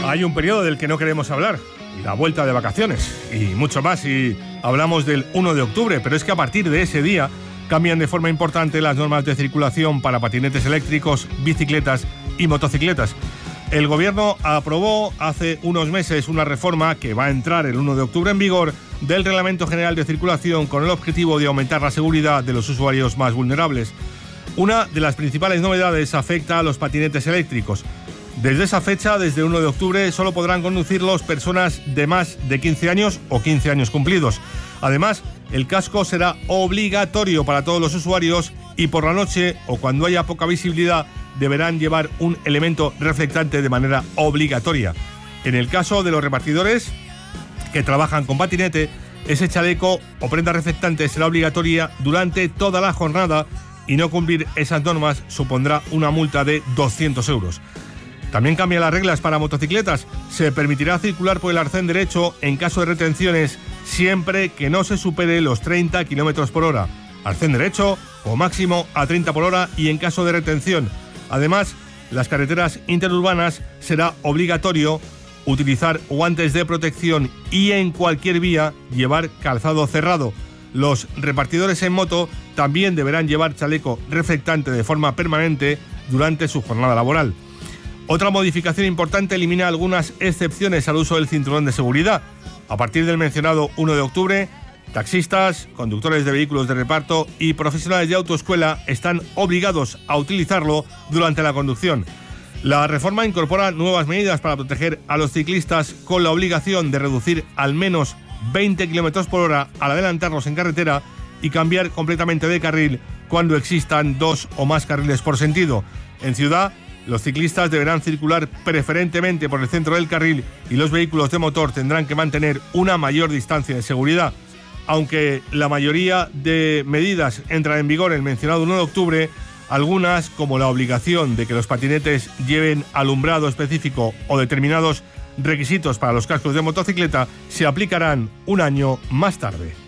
Hay un periodo del que no queremos hablar, y la vuelta de vacaciones, y mucho más si hablamos del 1 de octubre, pero es que a partir de ese día cambian de forma importante las normas de circulación para patinetes eléctricos, bicicletas y motocicletas. El Gobierno aprobó hace unos meses una reforma que va a entrar el 1 de octubre en vigor del Reglamento General de Circulación con el objetivo de aumentar la seguridad de los usuarios más vulnerables. Una de las principales novedades afecta a los patinetes eléctricos. Desde esa fecha, desde el 1 de octubre, solo podrán conducirlos personas de más de 15 años o 15 años cumplidos. Además, el casco será obligatorio para todos los usuarios y por la noche o cuando haya poca visibilidad deberán llevar un elemento reflectante de manera obligatoria. En el caso de los repartidores que trabajan con patinete, ese chaleco o prenda reflectante será obligatoria durante toda la jornada y no cumplir esas normas supondrá una multa de 200 euros. También cambian las reglas para motocicletas. Se permitirá circular por el arcén derecho en caso de retenciones siempre que no se supere los 30 km por hora. Arcén derecho o máximo a 30 por hora y en caso de retención. Además, las carreteras interurbanas será obligatorio utilizar guantes de protección y en cualquier vía llevar calzado cerrado. Los repartidores en moto también deberán llevar chaleco reflectante de forma permanente durante su jornada laboral. Otra modificación importante elimina algunas excepciones al uso del cinturón de seguridad. A partir del mencionado 1 de octubre, taxistas, conductores de vehículos de reparto y profesionales de autoescuela están obligados a utilizarlo durante la conducción. La reforma incorpora nuevas medidas para proteger a los ciclistas con la obligación de reducir al menos 20 km por hora al adelantarlos en carretera y cambiar completamente de carril cuando existan 2 o más carriles por sentido. En ciudad, los ciclistas deberán circular preferentemente por el centro del carril y los vehículos de motor tendrán que mantener una mayor distancia de seguridad. Aunque la mayoría de medidas entran en vigor el mencionado 1 de octubre, algunas, como la obligación de que los patinetes lleven alumbrado específico o determinados requisitos para los cascos de motocicleta, se aplicarán un año más tarde.